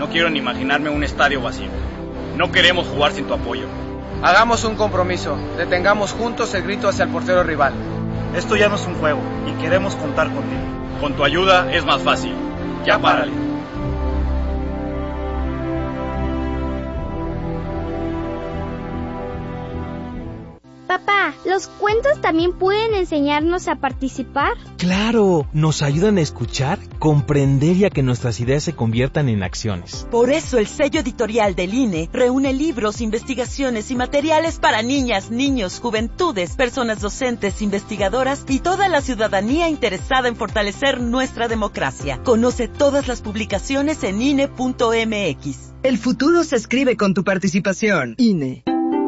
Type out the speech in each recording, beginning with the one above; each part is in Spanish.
no quiero ni imaginarme un estadio vacío. No queremos jugar sin tu apoyo. Hagamos un compromiso. Detengamos juntos el grito hacia el portero rival. Esto ya no es un juego y queremos contar contigo. Con tu ayuda es más fácil. Ya párale. Papá, ¿los cuentos también pueden enseñarnos a participar? ¡Claro! Nos ayudan a escuchar, comprender y a que nuestras ideas se conviertan en acciones. Por eso el sello editorial del INE reúne libros, investigaciones y materiales para niñas, niños, juventudes, personas docentes, investigadoras y toda la ciudadanía interesada en fortalecer nuestra democracia. Conoce todas las publicaciones en INE.mx. El futuro se escribe con tu participación. INE.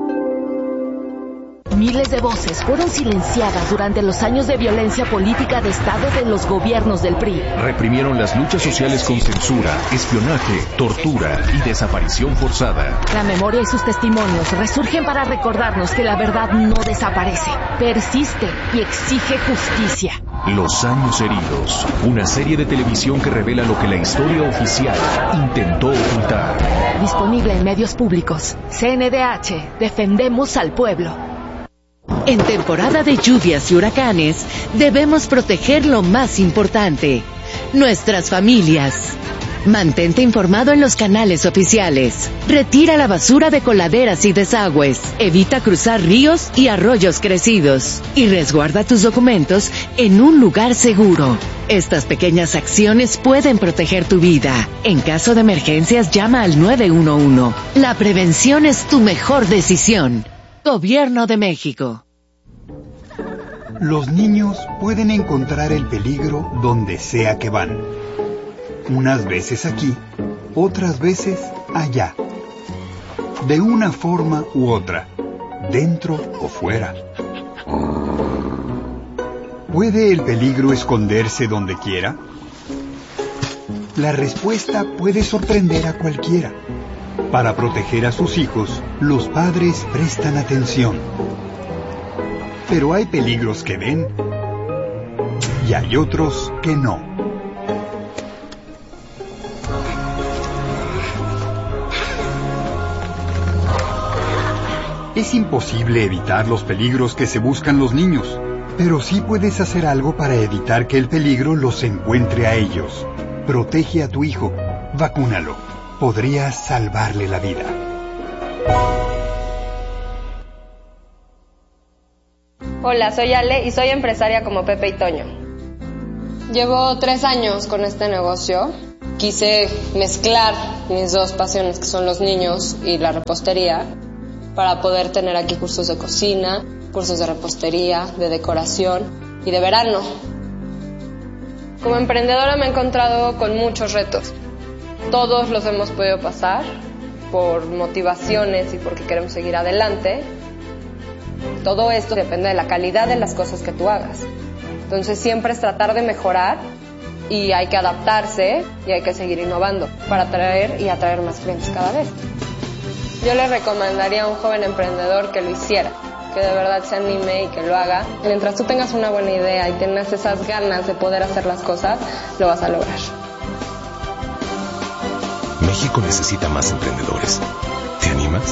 Miles de voces fueron silenciadas durante los años de violencia política de Estado de los gobiernos del PRI. Reprimieron las luchas sociales con censura, espionaje, tortura y desaparición forzada. La memoria y sus testimonios resurgen para recordarnos que la verdad no desaparece, persiste y exige justicia. Los años heridos, una serie de televisión que revela lo que la historia oficial intentó ocultar. Disponible en medios públicos. CNDH, defendemos al pueblo. En temporada de lluvias y huracanes, debemos proteger lo más importante, nuestras familias. Mantente informado en los canales oficiales. Retira la basura de coladeras y desagües. Evita cruzar ríos y arroyos crecidos. Y resguarda tus documentos en un lugar seguro. Estas pequeñas acciones pueden proteger tu vida. En caso de emergencias, llama al 911. La prevención es tu mejor decisión. Gobierno de México. Los niños pueden encontrar el peligro donde sea que van. Unas veces aquí, otras veces allá. De una forma u otra, dentro o fuera. ¿Puede el peligro esconderse donde quiera? La respuesta puede sorprender a cualquiera. Para proteger a sus hijos, los padres prestan atención. Pero hay peligros que ven y hay otros que no. Es imposible evitar los peligros que se buscan los niños, pero sí puedes hacer algo para evitar que el peligro los encuentre a ellos. Protege a tu hijo, vacúnalo. Podrías salvarle la vida. Hola, soy Ale y soy empresaria como Pepe y Toño. Llevo 3 años con este negocio. Quise mezclar mis dos pasiones, que son los niños y la repostería, para poder tener aquí cursos de cocina, cursos de repostería, de decoración y de verano. Como emprendedora me he encontrado con muchos retos. Todos los hemos podido pasar por motivaciones y porque queremos seguir adelante. Todo esto depende de la calidad de las cosas que tú hagas. Entonces siempre es tratar de mejorar y hay que adaptarse y hay que seguir innovando para atraer y atraer más clientes cada vez. Yo le recomendaría a un joven emprendedor que lo hiciera, que de verdad se anime y que lo haga. Mientras tú tengas una buena idea y tengas esas ganas de poder hacer las cosas, lo vas a lograr. México necesita más emprendedores. ¿Te animas?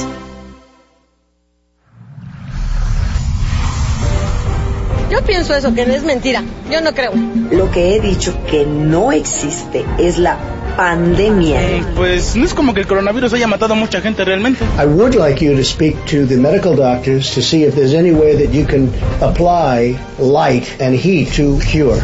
Yo pienso eso, que es mentira. Yo no creo. Lo que he dicho que no existe es la pandemia. Pues no es como que el coronavirus haya matado a mucha gente realmente. I would like you to speak to the medical doctors to see if there's any way that you can apply light and heat to cure.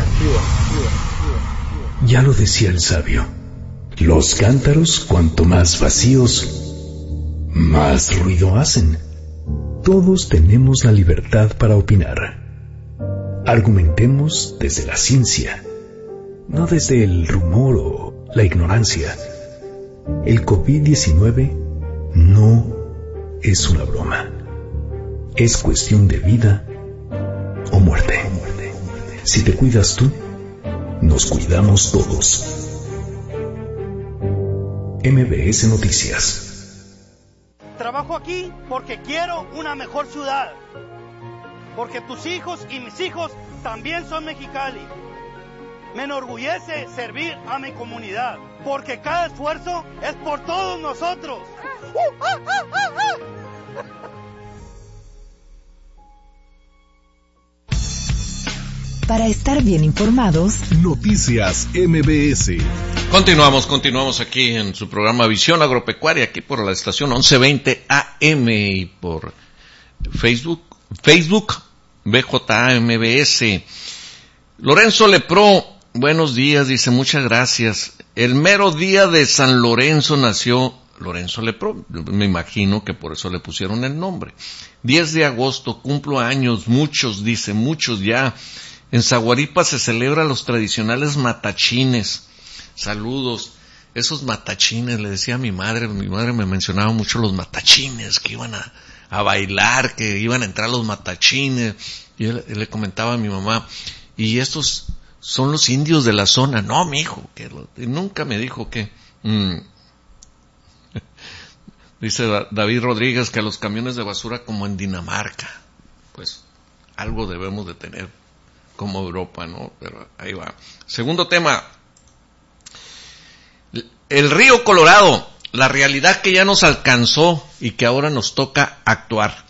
Ya lo decía el sabio. Los cántaros, cuanto más vacíos, más ruido hacen. Todos tenemos la libertad para opinar. Argumentemos desde la ciencia, no desde el rumor o la ignorancia. El COVID-19 no es una broma. Es cuestión de vida o muerte. Si te cuidas tú, nos cuidamos todos. MBS Noticias. Trabajo aquí porque quiero una mejor ciudad. Porque tus hijos y mis hijos también son Mexicali. Me enorgullece servir a mi comunidad, porque cada esfuerzo es por todos nosotros. Para estar bien informados, Noticias MBS. Continuamos aquí en su programa Visión Agropecuaria, aquí por la estación 1120 AM y por Facebook BJMBS. Lorenzo Lepro, buenos días, dice, muchas gracias. El mero día de San Lorenzo nació Lorenzo Lepro, me imagino que por eso le pusieron el nombre. 10 de agosto, cumplo años, muchos ya. En Zaguaripa se celebran los tradicionales matachines. Saludos. Esos matachines, le decía a mi madre me mencionaba mucho los matachines, que iban a bailar, que iban a entrar los matachines. Y él le comentaba a mi mamá, y estos son los indios de la zona. No, mijo, y nunca me dijo que... Dice David Rodríguez que a los camiones de basura como en Dinamarca, pues algo debemos de tener como Europa, ¿no? Pero ahí va. Segundo tema, el río Colorado, la realidad que ya nos alcanzó y que ahora nos toca actuar.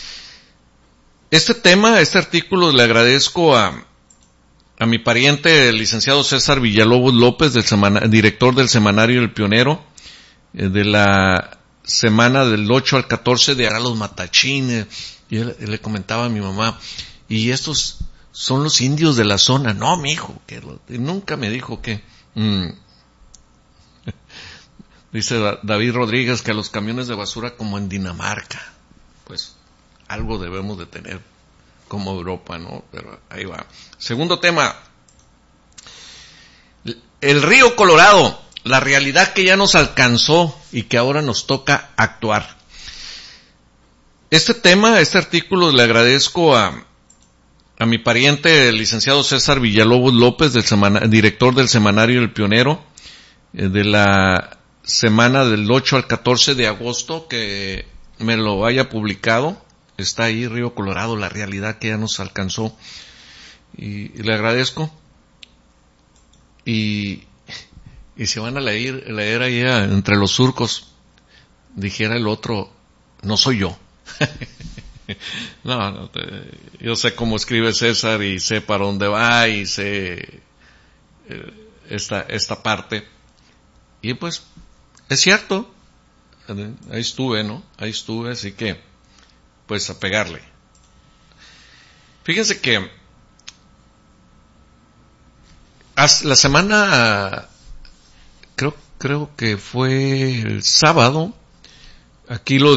Este artículo le agradezco a mi pariente, el licenciado César Villalobos López, director del semanario El Pionero, de la semana del 8 al 14 de los matachines. Y él le comentaba a mi mamá, y estos son los indios de la zona. No, mijo, y nunca me dijo que... Dice David Rodríguez que a los camiones de basura como en Dinamarca, pues algo debemos de tener como Europa, ¿no? Pero ahí va. Segundo tema, el río Colorado, la realidad que ya nos alcanzó y que ahora nos toca actuar. Este artículo le agradezco a mi pariente, el licenciado César Villalobos López, director del semanario El Pionero, de la semana del 8 al 14 de agosto, que me lo haya publicado. Está ahí, Río Colorado, la realidad que ya nos alcanzó. Y le agradezco. Y si van a leer ahí entre los surcos, dijera el otro, no soy yo. No, yo sé cómo escribe César y sé para dónde va y sé esta parte. Y pues, es cierto, ahí estuve, ¿no? Ahí estuve, así que, pues a pegarle. Fíjense que la semana, creo que fue el sábado, aquí lo